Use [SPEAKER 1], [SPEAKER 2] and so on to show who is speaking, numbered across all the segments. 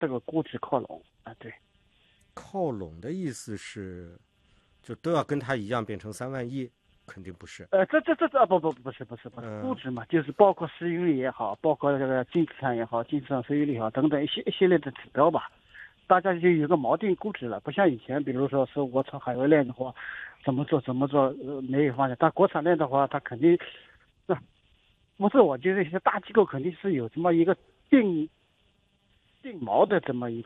[SPEAKER 1] 这个估值靠拢啊，对。
[SPEAKER 2] 靠拢的意思是，就都要跟他一样变成3万亿？肯定不是。
[SPEAKER 1] 这啊，不是估值嘛，就是包括市盈率也好，包括这个净资产也好，净资产收益率也好，等等一系列的指标吧，大家就有个锚定估值了，不像以前，比如说是我炒海外链的话，怎么做，没有方向。但国产链的话，它肯定，不是，我觉得一些大机构肯定是有这么一个定锚的这么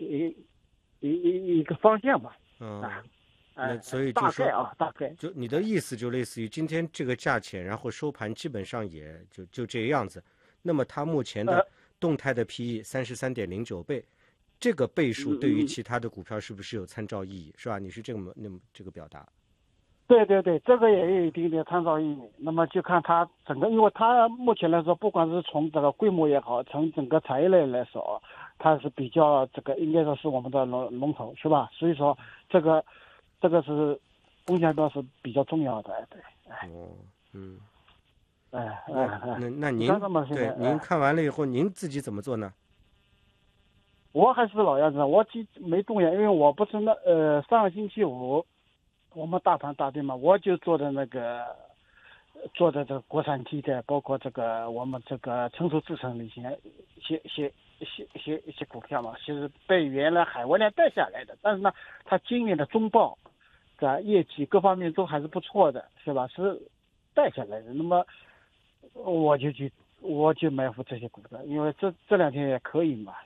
[SPEAKER 1] 一个方向吧。
[SPEAKER 2] 那所以就说
[SPEAKER 1] 大概
[SPEAKER 2] 就你的意思就类似于今天这个价钱，然后收盘基本上也就这个样子。那么它目前的动态的 PE 33.09倍，这个倍数对于其他的股票是不是有参照意义？是吧？你是这个表达？
[SPEAKER 1] 对，这个也有一定的参照意义。那么就看它整个，因为它目前来说，不管是从这个规模也好，从整个产业链来说，它是比较这个应该说是我们的龙头，是吧？所以说这个是风向标是比较重要的，对。
[SPEAKER 2] 那您对您看完了以后，您自己怎么做呢？
[SPEAKER 1] 我还是老样子，我没动摇，因为我不是上个星期五我们大盘大跌嘛，我就做的这个国产替代，包括这个我们这个成熟制成的一些股票嘛，其实被原来海外链带下来的，但是呢，它今年的中报的业绩各方面都还是不错的，是吧？是带下来的。那么我就埋伏这些股票，因为这两天也可以嘛，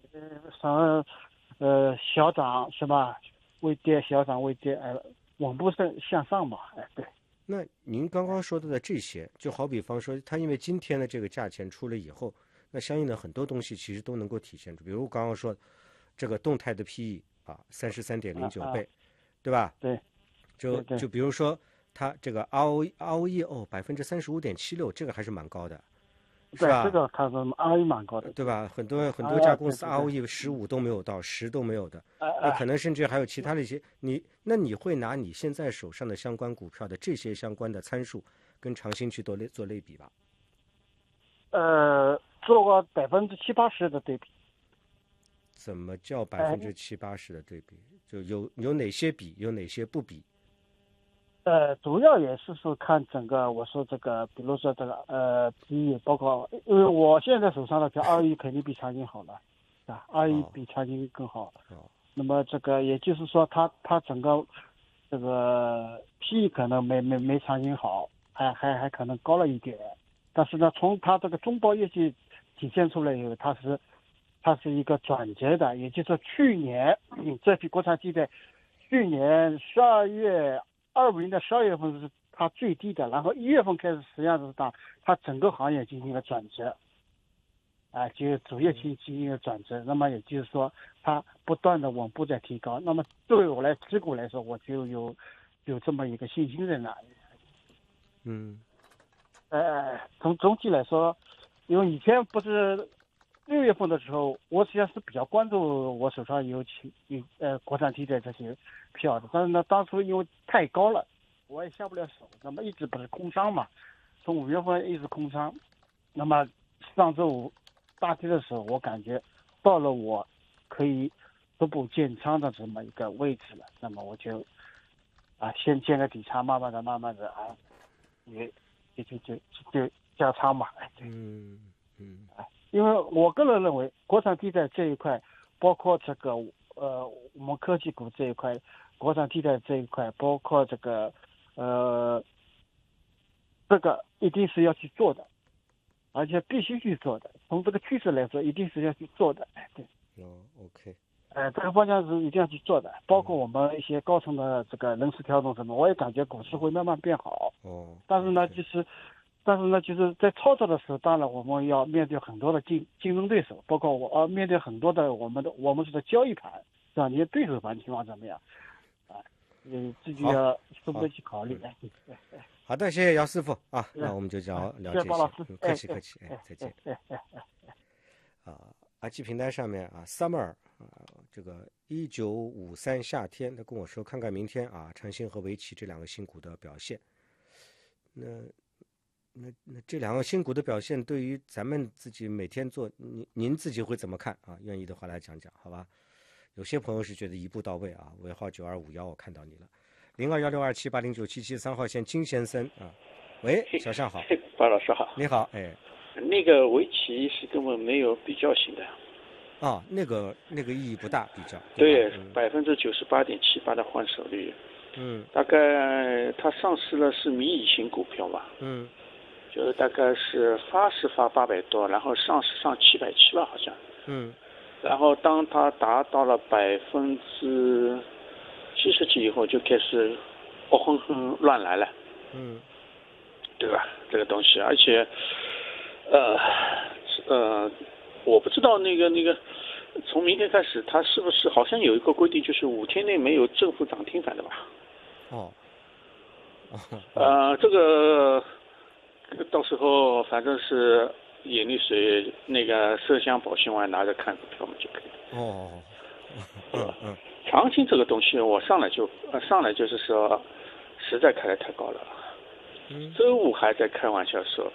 [SPEAKER 1] 小涨是吧？微跌小涨微跌，稳步向上嘛，对。
[SPEAKER 2] 那您刚刚说到的这些，就好比方说，它因为今天的这个价钱出了以后，那相应的很多东西其实都能够体现出，比如刚刚说这个动态的 PE 33.09倍，对吧？
[SPEAKER 1] 对。
[SPEAKER 2] 就比如说它这个 ROE 35.76%，这个还是蛮高的，是吧？
[SPEAKER 1] 这个它是 ROE 蛮高的，
[SPEAKER 2] 对吧？很多家公司 ROE 15都没有到，10都没有的，那可能甚至还有其他的一些。那你会拿你现在手上的相关股票的这些相关的参数跟长兴去做类比吧？
[SPEAKER 1] 做过70%-80%的对比。
[SPEAKER 2] 怎么叫70%-80%的对比？就有哪些比，有哪些不比？
[SPEAKER 1] 主要也是说看整个，我说这个，比如说这个PE，包括因为我现在手上的票，ROE肯定比长兴好了，啊，ROE比长兴更好。那么这个也就是说它整个这个 PE可能没长兴好，还可能高了一点，但是呢，从它这个中报业绩体现出来以后，它是一个转折的，也就是说去年这批国产替代，去年2025年的12月份是它最低的，然后1月份开始实际上是它整个行业进行了转折，就主业进行了转折，那么也就是说它不断的稳步在提高，那么对我持股来说，我就有这么一个信心在那里。从总体来说，因为以前不是6月份的时候，我实际上是比较关注我手上有国产替代这些票的，但是呢，当初因为太高了，我也下不了手，那么一直不是空仓嘛，从5月份一直空仓，那么上周五大跌的时候，我感觉到了我可以逐步建仓的这么一个位置了，那么我就先建个底仓，慢慢的就加仓嘛，对。因为我个人认为，国产替代这一块，包括这个我们科技股这一块，国产替代这一块，包括这个这个一定是要去做的，而且必须去做的。从这个趋势来说，一定是要去做的。对。
[SPEAKER 2] OK。
[SPEAKER 1] 这个方向是一定要去做的，包括我们一些高层的这个人事调整什么，我也感觉股市会慢慢变好。但是呢，就是在操作的时候，当然我们要面对很多的竞争对手，包括面对很多的我们说的交易盘，是吧？你的对手盘情况怎么样？自己要分别去考虑。
[SPEAKER 2] 好的，谢谢姚师傅啊，那我们就聊这些。
[SPEAKER 1] 包老师，
[SPEAKER 2] 客气，再见。IG 平台上面Summer 这个1953夏天，他跟我说看看明天长兴和围棋这两个新股的表现。那那这两个新股的表现，对于咱们自己每天做，您自己会怎么看啊？愿意的话来讲讲，好吧？有些朋友是觉得一步到位啊，尾号9251，我看到你了，021627809773号线金先生啊，喂，小象好，
[SPEAKER 3] 包老师好，
[SPEAKER 2] 你好，哎，
[SPEAKER 3] 那个围棋是根本没有比较性的，
[SPEAKER 2] 啊，那个意义不大，比较
[SPEAKER 3] 对，98.78%的换手率，大概它上市了是迷你型股票吧，就是大概是发是发800多，然后上市上770吧好像，然后当它达到了70%几以后，就开始恶哼哼乱来了，对吧？这个东西，而且，我不知道那个，从明天开始，它是不是好像有一个规定，就是5天内没有正负涨停板的吧？这个到时候反正是眼泪水那个麝香保鲜丸拿着看股票嘛就可以了。长期这个东西，我上来就是说，实在开得太高了。周五还在开玩笑说，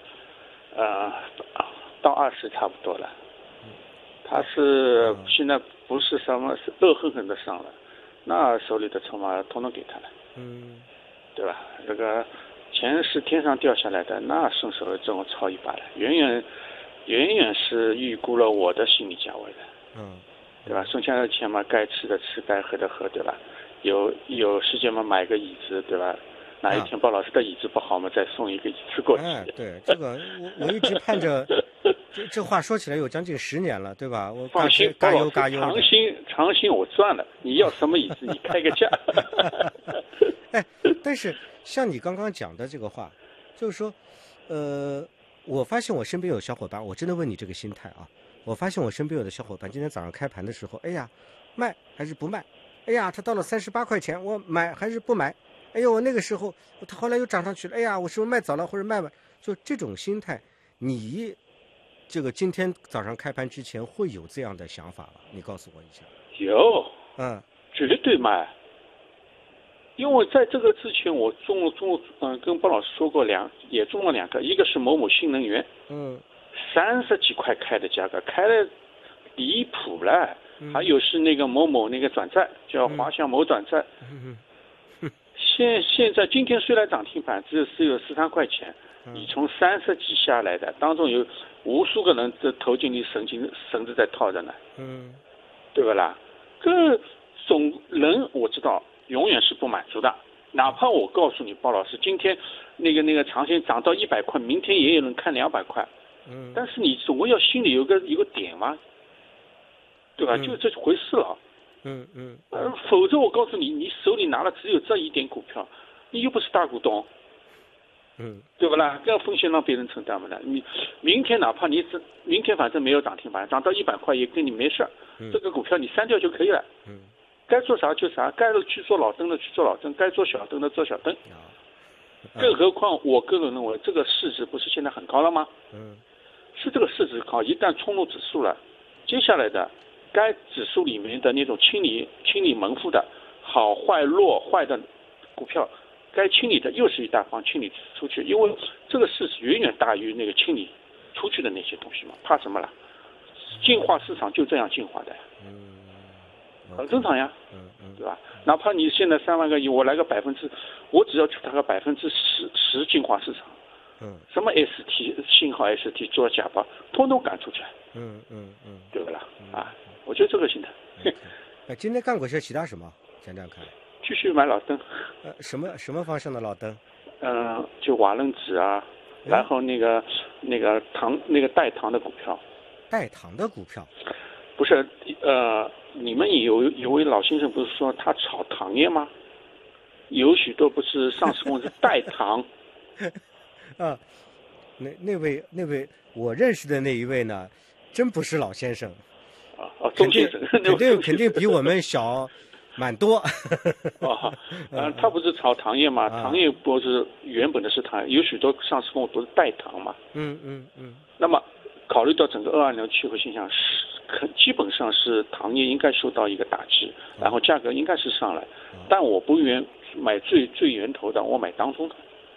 [SPEAKER 3] 到20差不多了。他是现在不是什么是恶狠狠的上了，那手里的筹码统统给他了。对吧？这个钱是天上掉下来的，那顺手这种抄一把了，远远是预估了我的心理价位的。对吧？剩下的钱嘛，该吃的吃，该喝的喝，对吧？有时间嘛，买个椅子，对吧？哪一天包老师的椅子不好嘛，再送一个椅子过去。
[SPEAKER 2] 对，这个我一直盼着，这话说起来有将近10年了，对吧？我
[SPEAKER 3] 放心，
[SPEAKER 2] 嘎悠嘎悠。
[SPEAKER 3] 长心我赚了，你要什么椅子你开个价。
[SPEAKER 2] 但是像你刚刚讲的这个话，就是说，我发现我身边有小伙伴，我真的问你这个心态啊。我发现我身边有的小伙伴今天早上开盘的时候，哎呀，卖还是不卖？哎呀，他到了38块钱，我买还是不买？哎呦，我那个时候他后来又涨上去了，哎呀，我是不是卖早了或者卖吧？就这种心态，你这个今天早上开盘之前会有这样的想法吧？你告诉我一下。
[SPEAKER 3] 有，绝对卖。因为在这个之前，我跟包老师说过也中了2个，一个是某某新能源，30几块开的价格，开的离谱了。还有是那个某某那个转债，叫华夏某转债。现在今天虽然涨停板只有13块钱，你从30几下来的，当中有无数个人这头颈里绳子在套着呢，对不啦？这种人我知道永远是不满足的，哪怕我告诉你包老师，今天那个长线涨到100块，明天也有人看200块，但是你总归要心里有个点嘛，对吧？就这回事了。否则我告诉你，你手里拿了只有这一点股票，你又不是大股东，对不啦？这样风险让别人承担不了。你明天哪怕明天反正没有涨停板，涨到100块也跟你没事，这个股票你删掉就可以了。该做啥就啥，该去做老登的去做老登，该做小登的做小登。更何况我个人认为，这个市值不是现在很高了吗？是这个市值高，一旦冲入指数了，接下来的该指数里面的那种清理门户的好坏弱坏的股票，该清理的又是一大帮清理出去，因为这个市值远远大于那个清理出去的那些东西嘛，怕什么了？进化市场就这样进化的，很正常呀，对吧？哪怕你现在3万个亿，我来个我只要去它个10%进化市场，什么 ST 信号 ST 做假包，通通赶出去，对不啦？我觉得这个心态。
[SPEAKER 2] 今天干股是其他什么？讲讲看。
[SPEAKER 3] 继续买老登。
[SPEAKER 2] 什么方向的老登？
[SPEAKER 3] 就瓦楞纸啊，然后那个糖带糖的股票。
[SPEAKER 2] 带糖的股票？
[SPEAKER 3] 不是，你们有位老先生不是说他炒糖业吗？有许多不是上市公司带糖。
[SPEAKER 2] 那位我认识的那一位呢，真不是老先生。
[SPEAKER 3] 钟先生
[SPEAKER 2] 肯定比我们小蛮多。
[SPEAKER 3] 他不是炒糖业吗？糖业不是原本的是糖，有许多上市公司都是带糖嘛。那么考虑到整个220年气候现象，基本上是糖业应该受到一个打击，然后价格应该是上来，但我不买最源头的，我买当中的。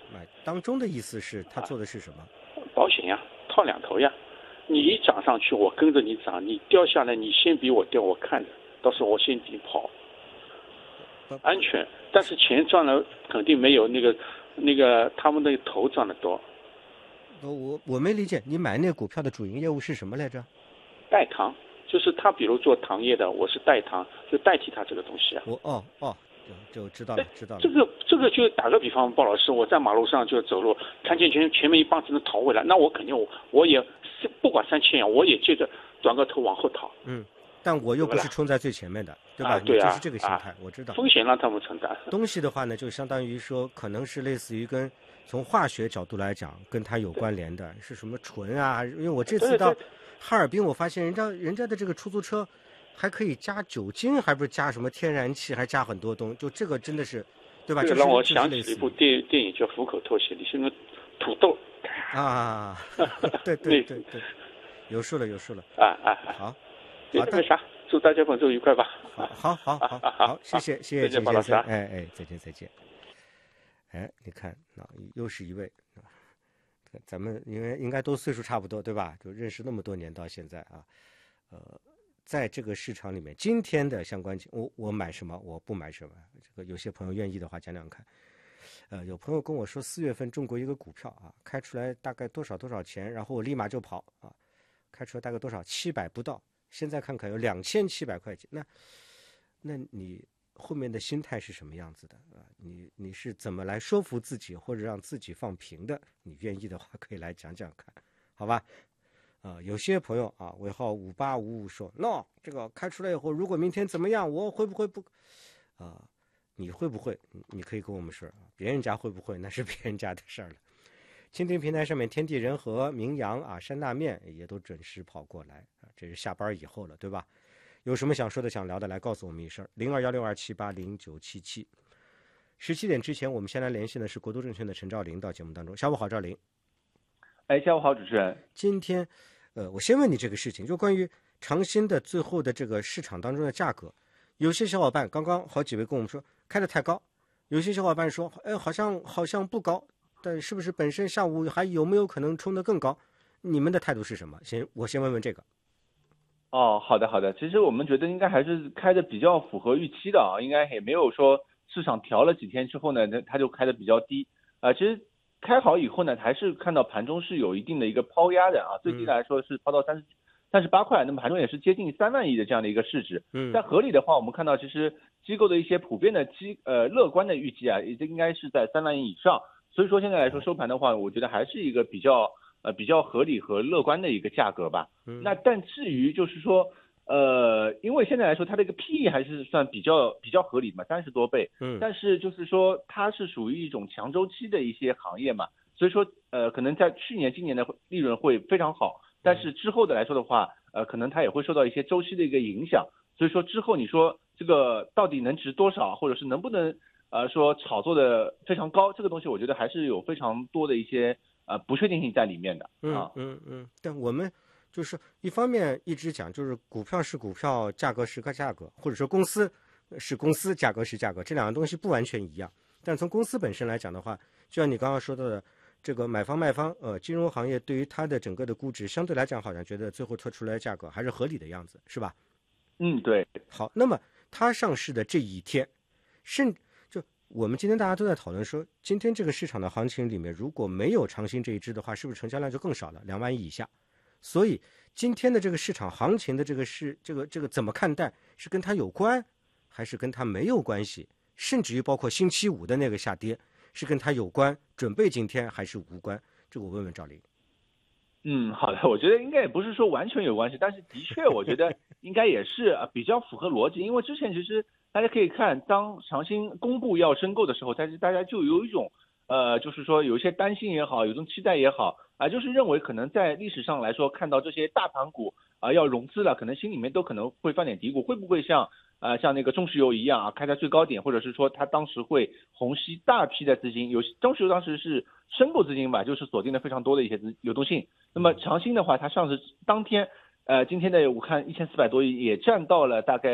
[SPEAKER 2] 买当中的意思是他做的是什么？
[SPEAKER 3] 保险呀，套两头呀。你一涨上去，我跟着你涨；你掉下来，你先比我掉，我看着，到时候我先比跑，安全。但是钱赚了肯定没有那个他们的头赚的多。
[SPEAKER 2] 我没理解，你买那个股票的主营业务是什么来着？
[SPEAKER 3] 代糖，就是他比如做糖业的，我是代糖，就代替他这个东西啊。
[SPEAKER 2] 就知道了。
[SPEAKER 3] 这个就打个比方，鲍老师，我在马路上就走路，看见前面一帮子人逃回来，那我肯定我也不管3000我也接着转个头往后逃。
[SPEAKER 2] 但我又不是冲在最前面的，对吧？
[SPEAKER 3] 对啊，
[SPEAKER 2] 就是这个心态，我知道。
[SPEAKER 3] 风险让他们承担。
[SPEAKER 2] 东西的话呢，就相当于说，可能是类似于跟从化学角度来讲，跟它有关联的是什么醇啊？因为我这次到哈尔滨，我发现人家的这个出租车还可以加酒精，还不是加什么天然气，还加很多东西，就这个真的是，对吧？
[SPEAKER 3] 这让我想起一部电影叫《虎口脱险》，里是那个土豆
[SPEAKER 2] 啊，对，有数了好，
[SPEAKER 3] 没啥，祝大家本周愉快吧。
[SPEAKER 2] 好，谢谢金先生，再见。你看又是一位，咱们应该都岁数差不多，对吧？就认识那么多年到现在啊，在这个市场里面，今天的相关我买什么，我不买什么，这个有些朋友愿意的话讲讲看。有朋友跟我说4月份中过一个股票啊，开出来大概多少钱，然后我立马就跑啊，开出来大概多少700不到，现在看看有2700块钱，那你后面的心态是什么样子的啊？你是怎么来说服自己或者让自己放平的？你愿意的话可以来讲讲看，好吧？有些朋友啊，尾号5855说 ，no， 这个开出来以后，如果明天怎么样，我会不会不？你会不会？你可以跟我们说，别人家会不会那是别人家的事儿了。蜻蜓平台上面天地人和名扬啊、山大面也都准时跑过来啊，这是下班以后了，对吧？有什么想说的、想聊的，来告诉我们一声。021627809777。17点之前，我们先来联系的是国都证券的陈兆林到节目当中。下午好，兆林。
[SPEAKER 4] 下午好，主持人。
[SPEAKER 2] 今天，我先问你这个事情，就关于长鑫的最后的这个市场当中的价格，有些小伙伴刚刚好几位跟我们说开得太高，有些小伙伴说，好像不高，但是不是本身下午还有没有可能冲得更高？你们的态度是什么？我先问问这个。
[SPEAKER 4] 好的。其实我们觉得应该还是开的比较符合预期的啊，应该也没有说市场调了几天之后呢，它就开的比较低其实开好以后呢，还是看到盘中是有一定的一个抛压的啊，最低来说是抛到38块，那么盘中也是接近3万亿的这样的一个市值。在合理的话，我们看到其实机构的一些普遍的乐观的预计啊，也应该是在3万亿以上。所以说现在来说收盘的话，我觉得还是一个比较合理和乐观的一个价格吧。那但至于就是说因为现在来说它这个 PE 还是算比较合理嘛，30多倍。但是就是说它是属于一种强周期的一些行业嘛，所以说可能在去年今年的利润会非常好，但是之后的来说的话可能它也会受到一些周期的一个影响。所以说之后你说这个到底能值多少，或者是能不能说炒作的非常高，这个东西我觉得还是有非常多的一些不确定性在里面的
[SPEAKER 2] 但我们就是一方面一直讲，就是股票是股票，价格是个价格，或者说公司是公司，价格是价格，这两个东西不完全一样。但从公司本身来讲的话，就像你刚刚说到的，这个买方卖方金融行业对于它的整个的估值相对来讲，好像觉得最后测出来的价格还是合理的样子，是吧？
[SPEAKER 4] 对。
[SPEAKER 2] 好，那么它上市的这一天，就我们今天大家都在讨论说，今天这个市场的行情里面，如果没有长鑫这一支的话，是不是成交量就更少了，2万亿以下？所以今天的这个市场行情的这个怎么看待？是跟它有关，还是跟它没有关系？甚至于包括星期五的那个下跌，是跟它有关，准备今天还是无关？这个我问问赵林。
[SPEAKER 4] 好的，我觉得应该也不是说完全有关系，但是的确我觉得应该也是比较符合逻辑。因为之前其实大家可以看，当长鑫公布要申购的时候，但是大家就有一种就是说有一些担心也好，有一种期待也好就是认为可能在历史上来说，看到这些大盘股要融资了，可能心里面都可能会犯点嘀咕，会不会像那个中石油一样开在最高点，或者是说它当时会虹吸大批的资金，中石油当时是申购资金吧，就是锁定了非常多的一些流动性。那么长鑫的话，它上市当天今天的我看1400多亿也占到了大概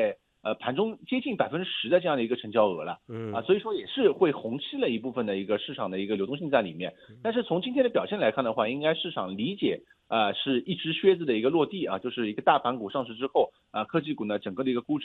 [SPEAKER 4] 盘中接近10%的这样的一个成交额了，所以说也是会红吸了一部分的一个市场的一个流动性在里面。但是从今天的表现来看的话，应该市场理解是一只靴子的一个落地啊，就是一个大盘股上市之后科技股呢整个的一个估值